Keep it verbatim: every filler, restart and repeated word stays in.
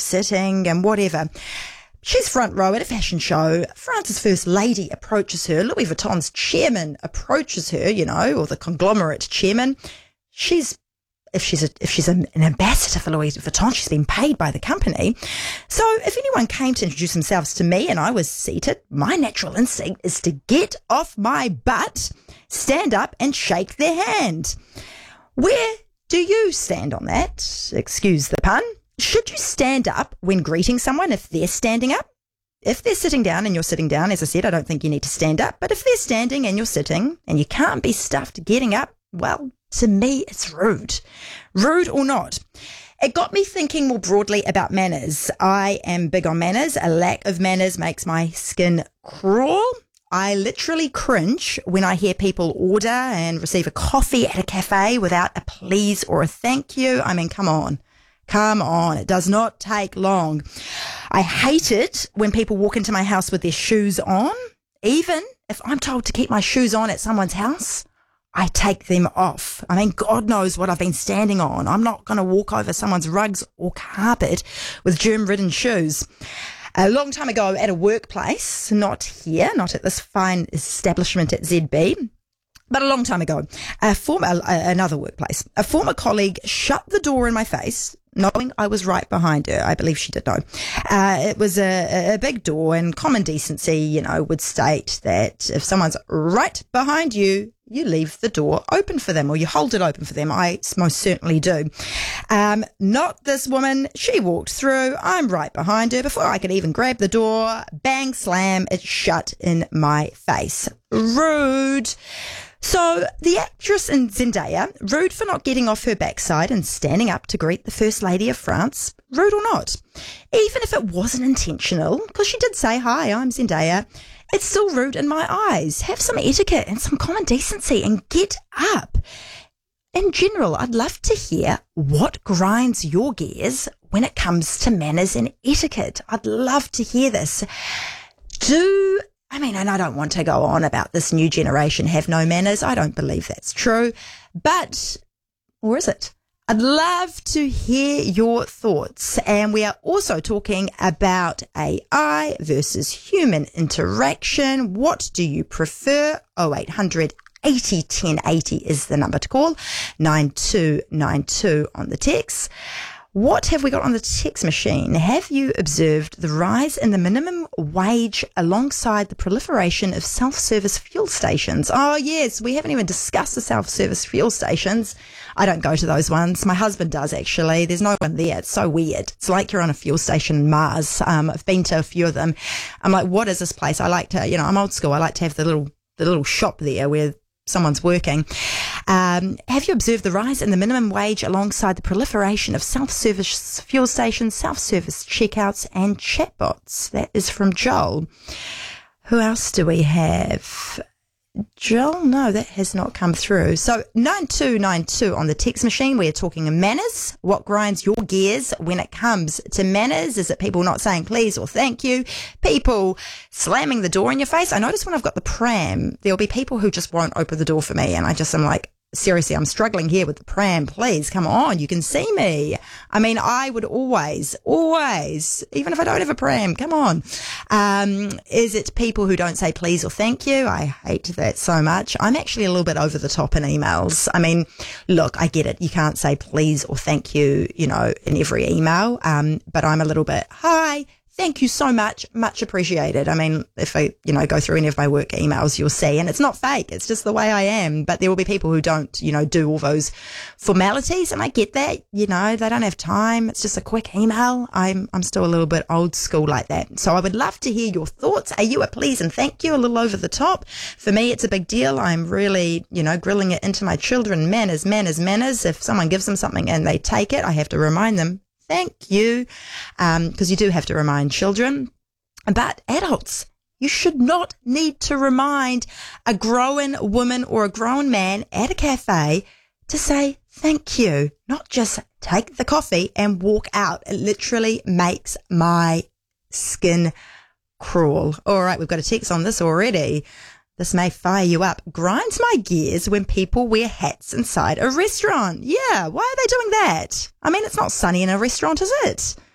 sitting and whatever. She's front row at a fashion show. France's First Lady approaches her. Louis Vuitton's chairman approaches her, you know, or the conglomerate chairman. She's, if she's a, if she's an, an ambassador for Louis Vuitton, she's been paid by the company. So if anyone came to introduce themselves to me and I was seated, my natural instinct is to get off my butt, stand up and shake their hand. Where do you stand on that? Excuse the pun. Should you stand up when greeting someone if they're standing up? If they're sitting down and you're sitting down, as I said, I don't think you need to stand up. But if they're standing and you're sitting and you can't be stuffed getting up, well, to me, it's rude. Rude or not. It got me thinking more broadly about manners. I am big on manners. A lack of manners makes my skin crawl. I literally cringe when I hear people order and receive a coffee at a cafe without a please or a thank you. I mean, come on. Come on, it does not take long. I hate it when people walk into my house with their shoes on. Even if I'm told to keep my shoes on at someone's house, I take them off. I mean, God knows what I've been standing on. I'm not going to walk over someone's rugs or carpet with germ-ridden shoes. A long time ago at a workplace, not here, not at this fine establishment at Z B, but a long time ago, a former, uh, another workplace, a former colleague shut the door in my face, knowing I was right behind her. I believe she did know. Uh, it was a, a big door, and common decency, you know, would state that if someone's right behind you, you leave the door open for them, or you hold it open for them. I most certainly do. Um, not this woman. She walked through. I'm right behind her. Before I could even grab the door, bang, slam, it shut in my face. Rude. So the actress in Zendaya, rude for not getting off her backside and standing up to greet the First Lady of France, rude or not. Even if it wasn't intentional, because she did say, hi, I'm Zendaya, it's still rude in my eyes. Have some etiquette and some common decency and get up. In general, I'd love to hear what grinds your gears when it comes to manners and etiquette. I'd love to hear this. Do... I mean, and I don't want to go on about this new generation have no manners. I don't believe that's true. But, or is it? I'd love to hear your thoughts. And we are also talking about A I versus human interaction. What do you prefer? oh eight hundred eighty ten eighty is the number to call. nine two nine two on the text. What have we got on the text machine? Have you observed the rise in the minimum wage alongside the proliferation of self-service fuel stations? Oh, yes, we haven't even discussed the self-service fuel stations. I don't go to those ones. My husband does, actually. There's no one there. It's so weird. It's like you're on a fuel station in Mars. Um, I've been to a few of them. I'm like, what is this place? I like to, you know, I'm old school. I like to have the little, the little shop there where someone's working. Um, have you observed the rise in the minimum wage alongside the proliferation of self-service fuel stations, self-service checkouts and chatbots? That is from Joel. Who else do we have? Joel? No, that has not come through. So nine two nine two on the text machine. We are talking manners. What grinds your gears when it comes to manners? Is it people not saying please or thank you? People slamming the door in your face? I notice when I've got the pram, there'll be people who just won't open the door for me, and I just am like, seriously, I'm struggling here with the pram. Please, come on, you can see me. I mean, I would always, always, even if I don't have a pram, come on. Um, is it people who don't say please or thank you? I hate that so much. I'm actually a little bit over the top in emails. I mean, look, I get it. You can't say please or thank you, you know, in every email. Um, but I'm a little bit, hi, thank you so much. Much appreciated. I mean, if I, you know, go through any of my work emails, you'll see, and it's not fake. It's just the way I am. But there will be people who don't, you know, do all those formalities. And I get that, you know, they don't have time. It's just a quick email. I'm, I'm still a little bit old school like that. So I would love to hear your thoughts. Are you a please and thank you? A little over the top? For me, it's a big deal. I'm really, you know, grilling it into my children. Manners, manners, manners. If someone gives them something and they take it, I have to remind them, thank you, um, because you do have to remind children. But adults, you should not need to remind a grown woman or a grown man at a cafe to say thank you, not just take the coffee and walk out. It literally makes my skin crawl. All right, we've got a text on this already. This may fire you up. Grinds my gears when people wear hats inside a restaurant. Yeah, why are they doing that? I mean, it's not sunny in a restaurant, is it?